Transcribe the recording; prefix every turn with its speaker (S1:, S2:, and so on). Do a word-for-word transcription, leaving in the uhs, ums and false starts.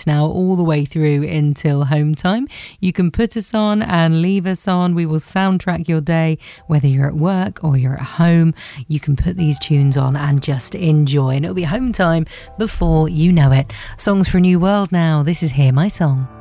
S1: now all the way through until home time. You can put us on and leave us on. We will soundtrack your day, whether you're at work or you're at home. You can put these tunes on and just enjoy, and it'll be home time before you know it. Songs for a New World now. This is Hear My Song.